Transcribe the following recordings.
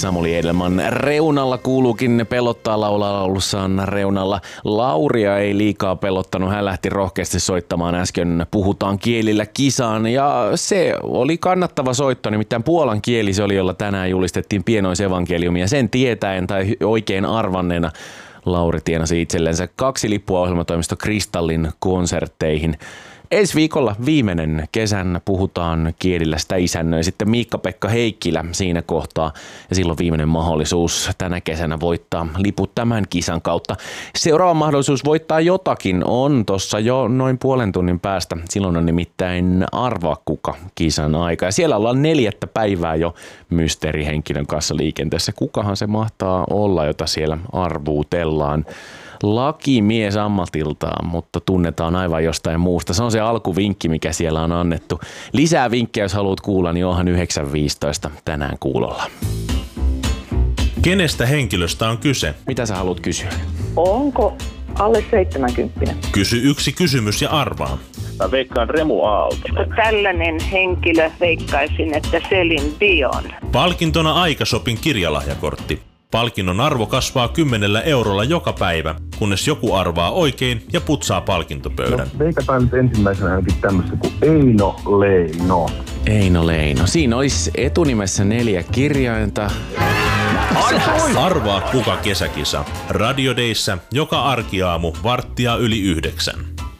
Samuli Edelman reunalla kuuluukin pelottaa laulussaan reunalla. Lauria ei liikaa pelottanut, hän lähti rohkeasti soittamaan äsken Puhutaan kielillä -kisaan ja se oli kannattava soitto, nimittäin puolan kieli se oli, jolla tänään julistettiin pienoisevankeliumia. Sen tietäen tai oikein arvanneena Lauri tienasi itsellensä 2 lippua ohjelmatoimisto Kristallin konsertteihin. Ensi viikolla viimeinen kesän Puhutaan kielillä, sitä isännöi sitten Miikka-Pekka Heikkilä siinä kohtaa ja silloin viimeinen mahdollisuus tänä kesänä voittaa liput tämän kisan kautta. Seuraava mahdollisuus voittaa jotakin on tuossa jo noin puolen tunnin päästä. Silloin on nimittäin Arvaa kuka -kisan aika ja siellä ollaan 4. päivää jo mysteerihenkilön kanssa liikenteessä. Kukahan se mahtaa olla, jota siellä arvuutellaan? Lakimies ammatiltaan, mutta tunnetaan aivan jostain muusta. Se on se alkuvinkki, mikä siellä on annettu. Lisää vinkkejä, jos haluat kuulla, niin onhan 9.15 tänään kuulolla. Kenestä henkilöstä on kyse? Mitä sä haluat kysyä? Onko alle 70? Kysy 1 kysymys ja arvaa. Mä veikkaan Remu Aaltonen. Tällainen henkilö veikkaisin, että Celine Dion. Palkintona Aikashopin kirjalahjakortti. Palkinnon arvo kasvaa 10 eurolla joka päivä, kunnes joku arvaa oikein ja putsaa palkintopöydän. No, veikataan nyt ensimmäisenä ainakin tämmöistä kuin Eino Leino. Eino Leino. Siinä olisi etunimessä 4 kirjainta. Arvaa kuka -kesäkisa. Radio Dayssä joka arkiaamu 8:45.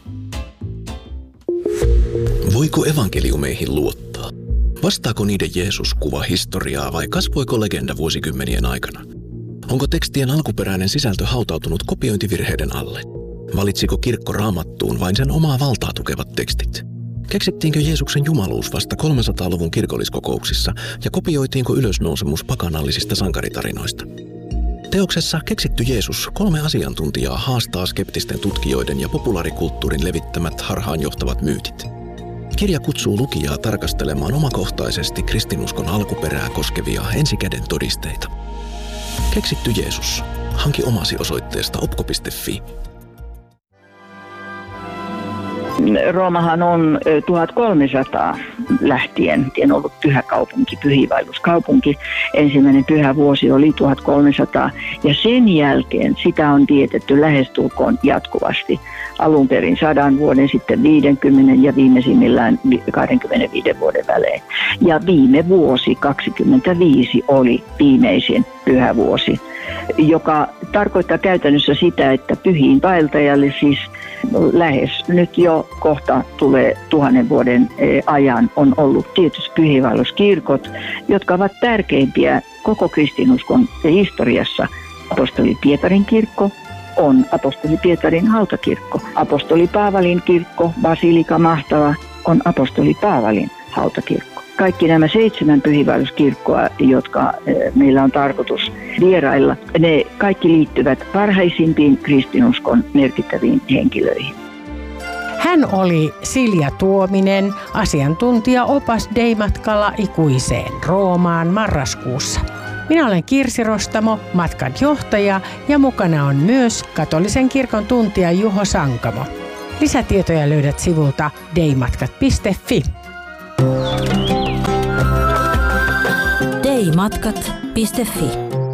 Voiko evankeliumeihin luottaa? Vastaako niiden Jeesus kuva historiaa vai kasvoiko legenda vuosikymmenien aikana? Onko tekstien alkuperäinen sisältö hautautunut kopiointivirheiden alle? Valitsiko kirkko Raamattuun vain sen omaa valtaa tukevat tekstit? Keksittiinkö Jeesuksen jumaluus vasta 300-luvun kirkolliskokouksissa ja kopioitiinko ylösnousemus pakanallisista sankaritarinoista? Teoksessa Keksitty Jeesus 3 asiantuntijaa haastaa skeptisten tutkijoiden ja populaarikulttuurin levittämät harhaanjohtavat myytit. Kirja kutsuu lukijaa tarkastelemaan omakohtaisesti kristinuskon alkuperää koskevia ensikäden todisteita. Keksitty Jeesus. Hanki omasi osoitteesta opko.fi. Roomahan on 1300 lähtien ollut pyhä kaupunki, pyhiinvaelluskaupunki. Ensimmäinen pyhä vuosi oli 1300 ja sen jälkeen sitä on vietetty lähestulkoon jatkuvasti. Alun perin 100 vuoden, sitten 50 ja viimeisimmillään 25 vuoden välein. Ja viime vuosi 25 oli viimeisin pyhä vuosi, joka tarkoittaa käytännössä sitä, että pyhiinvaeltajalle siis lähes nyt jo kohta tulee 1000 vuoden ajan on ollut tietysti pyhiinvaelluskirkot, jotka ovat tärkeimpiä koko kristinuskon historiassa. Apostoli Pietarin kirkko on apostoli Pietarin hautakirkko. Apostoli Paavalin kirkko, Basilika Mahtava, on apostoli Paavalin hautakirkko. Kaikki nämä 7 pyhiinvaelluskirkkoa, jotka meillä on tarkoitus vierailla, ne kaikki liittyvät parhaisimpiin kristinuskon merkittäviin henkilöihin. Hän oli Silja Tuominen, asiantuntija opas Dei-matkalla ikuiseen Roomaan marraskuussa. Minä olen Kirsi Rostamo, matkan johtaja ja mukana on myös katolisen kirkon tuntija Juho Sankamo. Lisätietoja löydät sivulta deimatkat.fi. deimatkat.fi.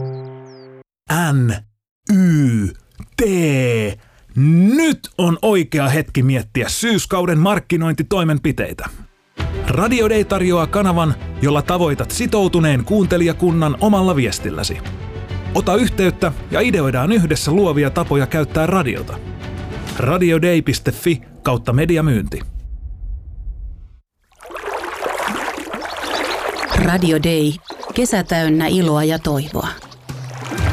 NYT. Nyt on oikea hetki miettiä syyskauden markkinointitoimenpiteitä. Radio Day tarjoaa kanavan, jolla tavoitat sitoutuneen kuuntelijakunnan omalla viestilläsi. Ota yhteyttä ja ideoidaan yhdessä luovia tapoja käyttää radiota. radiodei.fi/mediamyynti. Radio Day. Kesä täynnä iloa ja toivoa.